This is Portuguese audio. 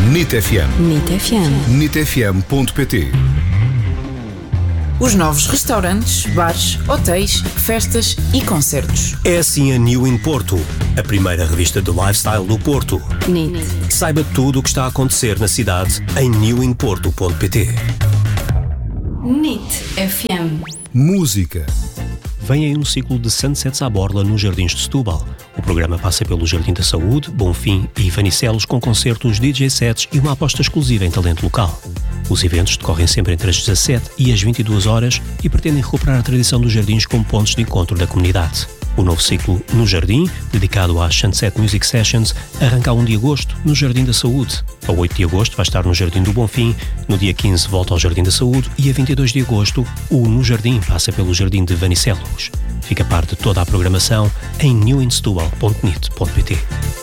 NIT FM. NIT FM. NITfm.pt. Os novos restaurantes, bares, hotéis, festas e concertos. É assim a New in Porto, a primeira revista de lifestyle do Porto. NIT. Saiba tudo o que está a acontecer na cidade em newinporto.pt. NIT FM. Música. Vem aí um ciclo de Sunsets à borla nos Jardins de Setúbal. O programa passa pelo Jardim da Saúde, Bonfim e Vanicelos com concertos, DJ sets e uma aposta exclusiva em talento local. Os eventos decorrem sempre entre as 17 e as 22 horas e pretendem recuperar a tradição dos jardins como pontos de encontro da comunidade. O novo ciclo No Jardim, dedicado às Sunset Music Sessions, arranca a 1 de agosto no Jardim da Saúde. A 8 de agosto vai estar no Jardim do Bonfim, no dia 15 volta ao Jardim da Saúde e a 22 de agosto o No Jardim passa pelo Jardim de Vanicelos. Fica parte de toda a programação em newinsetubal.nit.pt.